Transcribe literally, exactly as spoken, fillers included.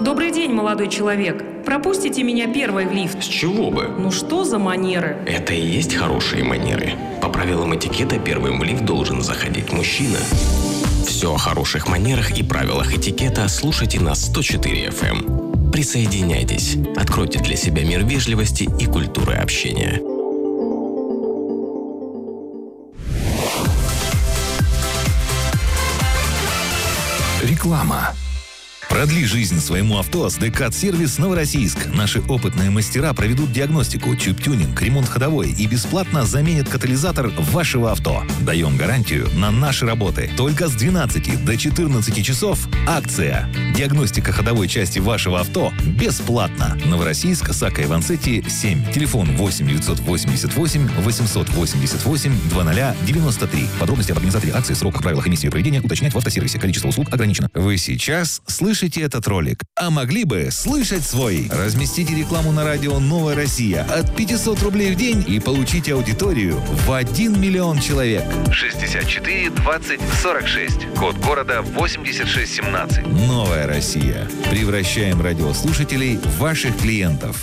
Добрый день, молодой человек. Пропустите меня первой в лифт. С чего бы? Ну что за манеры? Это и есть хорошие манеры. По правилам этикета первым в лифт должен заходить мужчина. Все о хороших манерах и правилах этикета слушайте на сто четыре эф эм. Присоединяйтесь. Откройте для себя мир вежливости и культуры общения. Реклама. Продли жизнь своему авто с Декат Сервис Новороссийск. Наши опытные мастера проведут диагностику, чип-тюнинг, ремонт ходовой и бесплатно заменят катализатор вашего авто. Даем гарантию на наши работы. Только с двенадцати до четырнадцати часов акция. Диагностика ходовой части вашего авто бесплатно. Новороссийск, Сака Ивансетти, семь. Телефон восемь девятьсот восемьдесят восемь восемьсот восемьдесят восемь двадцать девяносто три. Подробности об организаторе акции, сроках, правилах эмиссии и проведения уточнять в автосервисе. Количество услуг ограничено. Вы сейчас слышите этот ролик, а могли бы слышать свой. Разместите рекламу на радио «Новая Россия» от пятьсот рублей в день и получите аудиторию в один миллион человек. шестьдесят четыре двадцать сорок шесть. Код города восемьдесят шесть семнадцать. Новая Россия. Превращаем радиослушателей в ваших клиентов.